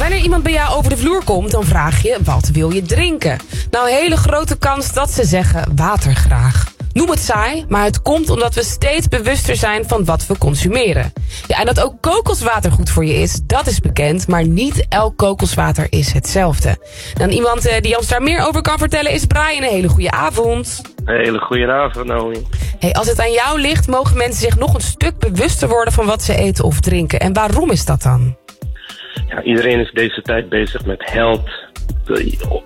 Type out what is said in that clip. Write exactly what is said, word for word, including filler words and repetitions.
Wanneer iemand bij jou over de vloer komt, dan vraag je, wat wil je drinken? Nou, een hele grote kans dat ze zeggen, water graag. Noem het saai, maar het komt omdat we steeds bewuster zijn van wat we consumeren. Ja, en dat ook kokoswater goed voor je is, dat is bekend, maar niet elk kokoswater is hetzelfde. Dan iemand eh, die ons daar meer over kan vertellen is Brian. Een hele goede avond. Een hele goede avond, Naomi. Hey, als het aan jou ligt, mogen mensen zich nog een stuk bewuster worden van wat ze eten of drinken. En waarom is dat dan? Ja, iedereen is deze tijd bezig met health,